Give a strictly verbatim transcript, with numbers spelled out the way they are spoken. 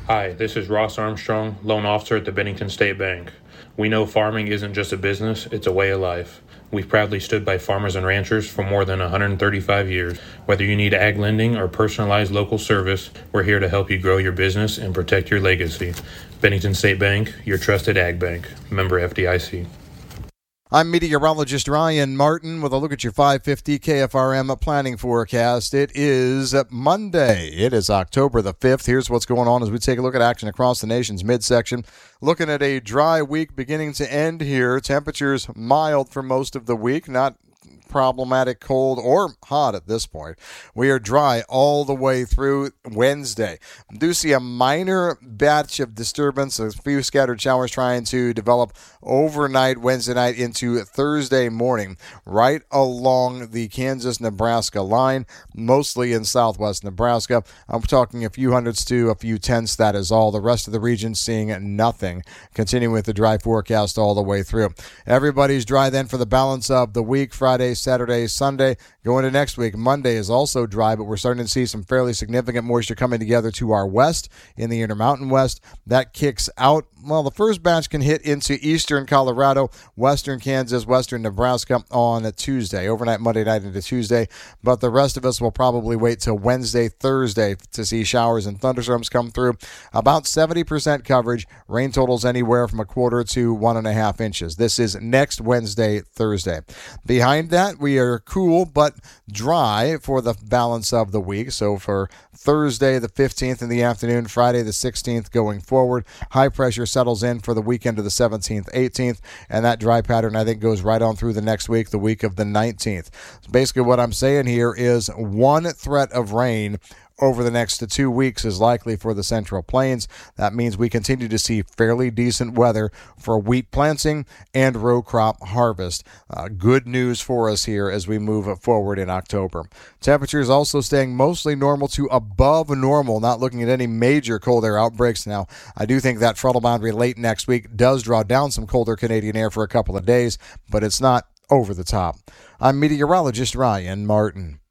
Hi, this is Ross Armstrong, loan officer at the Bennington State Bank. We know farming isn't just a business, it's a way of life. We've proudly stood by farmers and ranchers for more than one hundred thirty-five years. Whether you need ag lending or personalized local service, we're here to help you grow your business and protect your legacy. Bennington State Bank, your trusted ag bank. Member F D I C. I'm meteorologist Ryan Martin with a look at your five fifty K F R M planning forecast. It is Monday. It is October the fifth. Here's what's going on as we take a look at action across the nation's midsection. Looking at a dry week beginning to end here. Temperatures mild for most of the week, not problematic cold or hot at this point. We are dry all the way through Wednesday. Do see a minor batch of disturbance, a few scattered showers trying to develop overnight Wednesday night into Thursday morning, right along the Kansas-Nebraska line, mostly in southwest Nebraska. I'm talking a few hundreds to a few tenths, that is all. The rest of the region seeing nothing. Continuing with the dry forecast all the way through. Everybody's dry then for the balance of the week. Friday, Saturday, Sunday. Going to next week, Monday is also dry, but we're starting to see some fairly significant moisture coming together to our west in the Intermountain West. That kicks out. Well, the first batch can hit into eastern Colorado, western Kansas, western Nebraska on a Tuesday, overnight Monday night into Tuesday. But the rest of us will probably wait till Wednesday, Thursday to see showers and thunderstorms come through. About seventy percent coverage, rain totals anywhere from a quarter to one and a half inches. This is next Wednesday, Thursday. Behind that, we are cool but dry for the balance of the week. So for Thursday the fifteenth in the afternoon, Friday the sixteenth going forward, high pressure settles in for the weekend of the seventeenth, eighteenth, and that dry pattern I think goes right on through the next week, the week of the nineteenth. So basically what I'm saying here is one threat of rain over the next two weeks is likely for the Central Plains. That means we continue to see fairly decent weather for wheat planting and row crop harvest. Uh, good news for us here as we move forward in October. Temperatures also staying mostly normal to above normal, not looking at any major cold air outbreaks. Now, I do think that frontal boundary late next week does draw down some colder Canadian air for a couple of days, but it's not over the top. I'm meteorologist Ryan Martin.